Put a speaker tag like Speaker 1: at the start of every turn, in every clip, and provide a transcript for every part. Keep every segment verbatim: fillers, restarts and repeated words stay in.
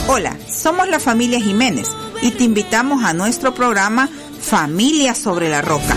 Speaker 1: Hola, somos la familia Jiménez y te invitamos a nuestro programa Familia sobre la Roca.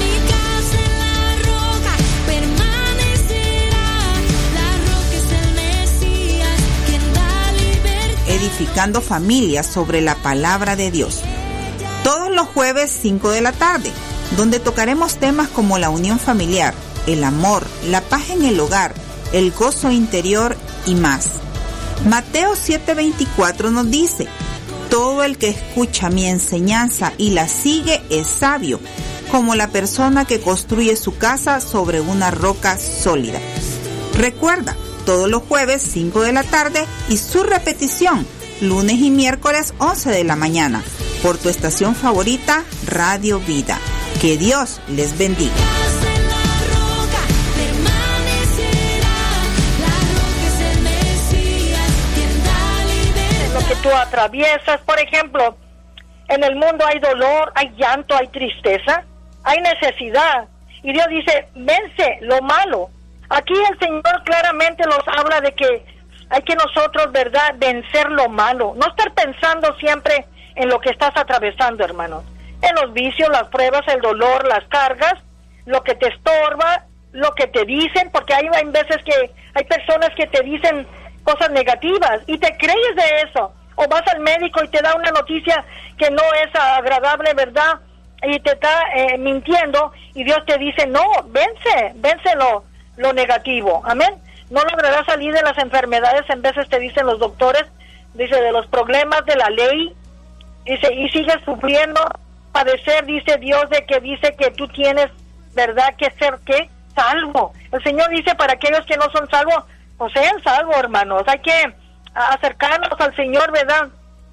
Speaker 1: Edificando familias sobre la palabra de Dios. Todos los jueves cinco de la tarde, donde tocaremos temas como la unión familiar, el amor, la paz en el hogar, el gozo interior y más. Mateo siete veinticuatro nos dice: todo el que escucha mi enseñanza y la sigue es sabio, como la persona que construye su casa sobre una roca sólida. Recuerda, todos los jueves cinco de la tarde y su repetición lunes y miércoles once de la mañana por tu estación favorita Radio Vida. Que Dios les bendiga.
Speaker 2: Lo que tú atraviesas, por ejemplo, en el mundo hay dolor, hay llanto, hay tristeza, hay necesidad, y Dios dice: vence lo malo. Aquí el Señor claramente nos habla de que hay que nosotros, ¿verdad?, vencer lo malo. No estar pensando siempre en lo que estás atravesando, hermanos. En los vicios, las pruebas, el dolor, las cargas, lo que te estorba, lo que te dicen, porque hay, hay veces que hay personas que te dicen cosas negativas y te crees de eso. O vas al médico y te da una noticia que no es agradable, ¿verdad?, y te está eh, mintiendo, y Dios te dice: no, vence, vence lo lo negativo, amén. No lograrás salir de las enfermedades, en veces te dicen los doctores, dice, de los problemas de la ley, dice, y sigues sufriendo, padecer, dice Dios, de que dice que tú tienes, ¿verdad?, que ser, ¿qué? Salvo. El Señor dice para aquellos que no son salvos, pues sean salvos, hermanos. Hay que acercarnos al Señor, ¿verdad?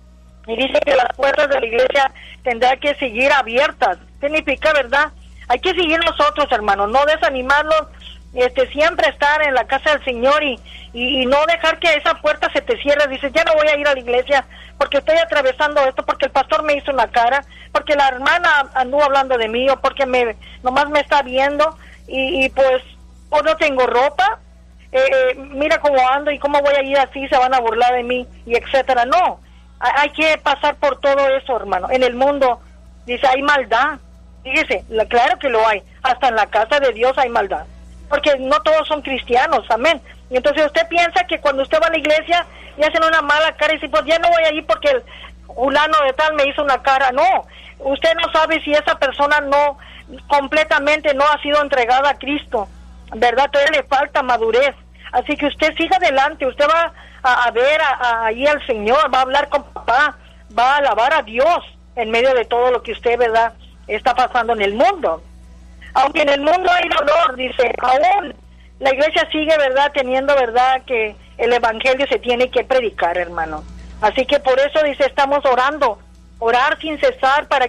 Speaker 2: Y dice que las puertas de la iglesia tendrán que seguir abiertas. Significa, ¿verdad? Hay que seguir nosotros, hermanos, no desanimarnos, este, siempre estar en la casa del Señor y, y, y no dejar que esa puerta se te cierre. Dices: ya no voy a ir a la iglesia porque estoy atravesando esto, porque el pastor me hizo una cara, porque la hermana anduvo hablando de mí, o porque me nomás me está viendo y, y pues, o no tengo ropa, eh, eh, mira cómo ando y cómo voy a ir así, se van a burlar de mí, y etcétera. No, hay, hay que pasar por todo eso, hermano. En el mundo, dice, hay maldad. Fíjese, la, claro que lo hay, hasta en la casa de Dios hay maldad, porque no todos son cristianos, amén. Y entonces usted piensa que cuando usted va a la iglesia y hacen una mala cara y dice: pues ya no voy a ir porque el fulano de tal me hizo una cara. No, usted no sabe si esa persona no, completamente no ha sido entregada a Cristo, ¿verdad? Todavía le falta madurez. Así que usted siga adelante, usted va a, a ver a, a, ahí al Señor, va a hablar con papá, va a alabar a Dios en medio de todo lo que usted, ¿verdad?, está pasando en el mundo. Aunque en el mundo hay dolor, dice, aún la iglesia sigue, ¿verdad?, teniendo, ¿verdad?, que el evangelio se tiene que predicar, hermano. Así que por eso, dice, estamos orando, orar sin cesar para